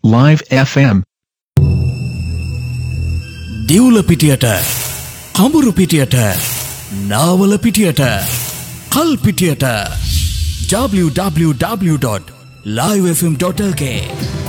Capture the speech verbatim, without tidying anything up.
Live F M. දිවුල පිටියට, කඹුරු පිටියට, Nawala පිටියට, කල් පිටියට w w w dot live f m dot l k